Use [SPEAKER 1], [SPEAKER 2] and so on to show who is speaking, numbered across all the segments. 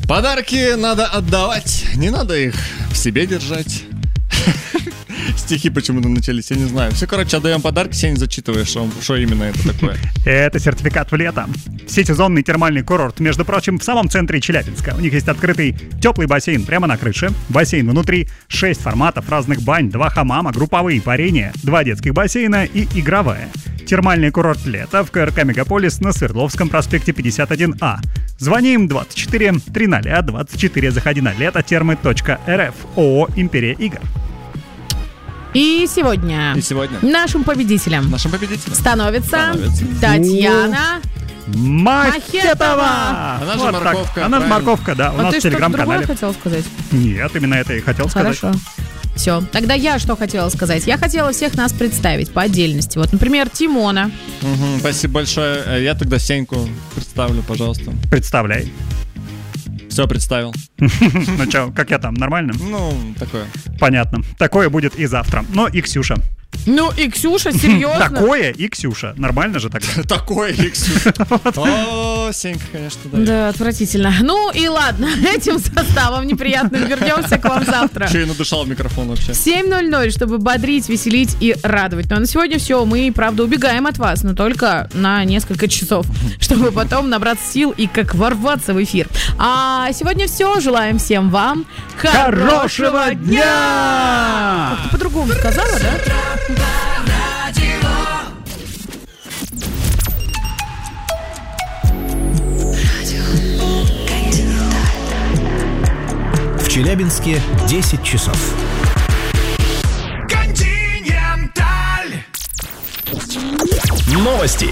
[SPEAKER 1] Подарки надо отдавать, не надо их в себе держать. Стихи почему-то начались, я не знаю. Все, короче, отдаем подарки, Сень, зачитываешь, что именно это такое.
[SPEAKER 2] Это сертификат в лето. Всесезонный термальный курорт, между прочим, в самом центре Челябинска. У них есть открытый теплый бассейн прямо на крыше. Бассейн внутри, 6 форматов разных бань, 2 хамама, групповые парения, 2 детских бассейна и игровая. Термальный курорт лета в КРК «Мегаполис» на Свердловском проспекте 51А. Звони им 24 300 24. Заходи на летотермы.рф. ООО «Империя игр».
[SPEAKER 3] И сегодня нашим победителем становится Татьяна Махетова.
[SPEAKER 1] Она же морковка.
[SPEAKER 2] Она же морковка, да. У нас в телеграм-канале.
[SPEAKER 3] Ты что-то другое хотел сказать?
[SPEAKER 2] Нет, именно это и хотел сказать.
[SPEAKER 3] Хорошо. Все. Тогда я что хотела сказать? Я хотела всех нас представить по отдельности. Вот, например, Тимона.
[SPEAKER 1] Спасибо большое. Я тогда Сеньку представлю, пожалуйста.
[SPEAKER 2] Представляй.
[SPEAKER 1] Все, представил.
[SPEAKER 2] Ну что, как я там, нормально?
[SPEAKER 1] Ну, такое.
[SPEAKER 2] Понятно. Такое будет и завтра. Но и Ксюша.
[SPEAKER 3] Ну и Ксюша, серьезно?
[SPEAKER 2] Такое и Ксюша. Нормально же тогда?
[SPEAKER 1] Такое и Ксюша. О, Сенька, конечно, да.
[SPEAKER 3] Да, отвратительно. Ну и ладно, этим составом неприятным вернемся к вам завтра.
[SPEAKER 1] Че я надышал в микрофон вообще?
[SPEAKER 3] 7:00, чтобы бодрить, веселить и радовать. Ну а на сегодня все, мы, правда, убегаем от вас, но только на несколько часов, чтобы потом набраться сил и как ворваться в эфир. А сегодня все. Желаем всем вам
[SPEAKER 2] хорошего дня!
[SPEAKER 3] Как-то по-другому сказала, да?
[SPEAKER 4] В Челябинске 10 часов. Континенталь. Новости.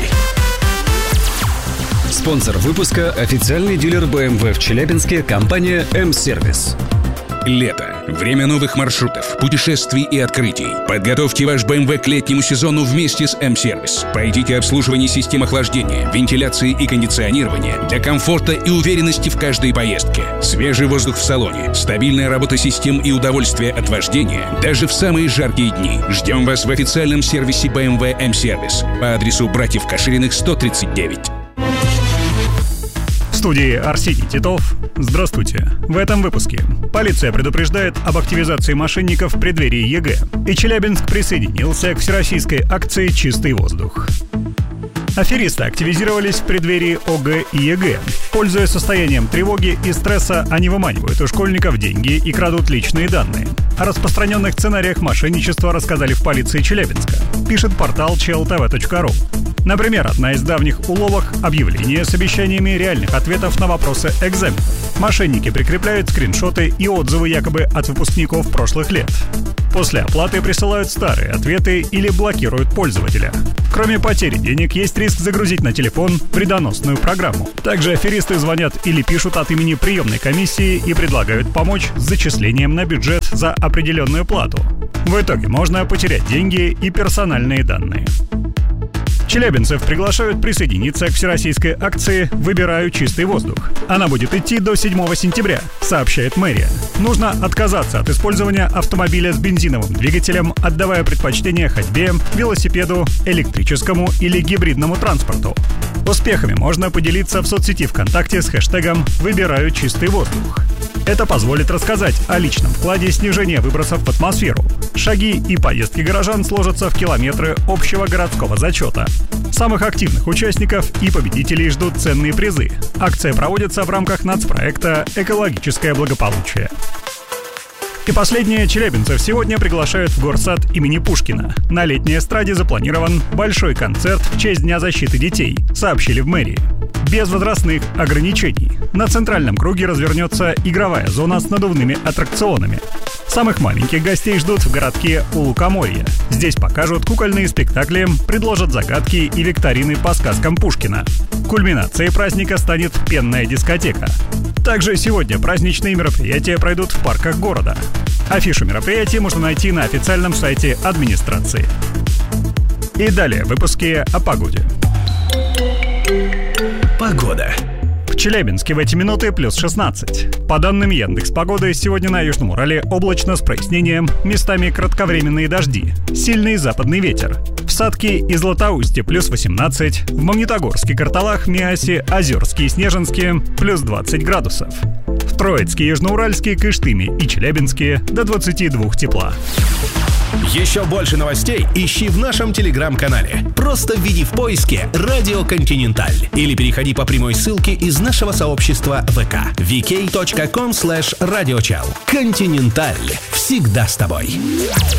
[SPEAKER 4] Спонсор выпуска – официальный дилер BMW в Челябинске, компания М-Сервис.
[SPEAKER 5] Лето. Время новых маршрутов, путешествий и открытий. Подготовьте ваш BMW к летнему сезону вместе с М-Сервис. Пройдите обслуживание систем охлаждения, вентиляции и кондиционирования для комфорта и уверенности в каждой поездке. Свежий воздух в салоне, стабильная работа систем и удовольствие от вождения даже в самые жаркие дни. Ждем вас в официальном сервисе BMW М-Сервис по адресу Братьев Кашириных, 139.
[SPEAKER 2] В студии Арсений Титов. Здравствуйте. В этом выпуске полиция предупреждает об активизации мошенников в преддверии ЕГЭ. И Челябинск присоединился к всероссийской акции «Чистый воздух». Аферисты активизировались в преддверии ОГЭ и ЕГЭ. Пользуясь состоянием тревоги и стресса, они выманивают у школьников деньги и крадут личные данные. О распространенных сценариях мошенничества рассказали в полиции Челябинска. Пишет портал chltv.ru. Например, одна из давних уловок – объявление с обещаниями реальных ответов на вопросы экзаменов. Мошенники прикрепляют скриншоты и отзывы якобы от выпускников прошлых лет. После оплаты присылают старые ответы или блокируют пользователя. Кроме потери денег, есть риск загрузить на телефон вредоносную программу. Также аферисты звонят или пишут от имени приемной комиссии и предлагают помочь с зачислением на бюджет за определенную плату. В итоге можно потерять деньги и персональные данные. Челябинцев приглашают присоединиться к всероссийской акции «Выбираю чистый воздух». Она будет идти до 7 сентября, сообщает мэрия. Нужно отказаться от использования автомобиля с бензиновым двигателем, отдавая предпочтение ходьбе, велосипеду, электрическому или гибридному транспорту. Успехами можно поделиться в соцсети ВКонтакте с хэштегом «Выбираю чистый воздух». Это позволит рассказать о личном вкладе снижения выбросов в атмосферу. Шаги и поездки горожан сложатся в километры общего городского зачета. Самых активных участников и победителей ждут ценные призы. Акция проводится в рамках нацпроекта «Экологическое благополучие». И последнее, челябинцев сегодня приглашают в горсад имени Пушкина. На летней эстраде запланирован большой концерт в честь Дня защиты детей, сообщили в мэрии. Без возрастных ограничений. На центральном круге развернется игровая зона с надувными аттракционами. Самых маленьких гостей ждут в городке у Лукоморья. Здесь покажут кукольные спектакли, предложат загадки и викторины по сказкам Пушкина. Кульминацией праздника станет пенная дискотека. Также сегодня праздничные мероприятия пройдут в парках города. Афишу мероприятий можно найти на официальном сайте администрации. И далее в выпуске о погоде.
[SPEAKER 4] Погода.
[SPEAKER 2] В Челябинске в эти минуты плюс 16. По данным Яндекс.Погоды, сегодня на Южном Урале облачно с прояснением, местами кратковременные дожди, сильный западный ветер. В Сатке и Златоусте плюс 18, в Магнитогорске, Карталах, Миасе, Озерске и Снежинске плюс 20 градусов. В Троицкий, Южноуральский, Кыштыме и Челябинске до 22 тепла.
[SPEAKER 6] Еще больше новостей ищи в нашем телеграм-канале. Просто введи в поиске «Радио Континенталь» или переходи по прямой ссылке из нашего сообщества ВК vk.com/radiochal. Континенталь. Всегда с тобой.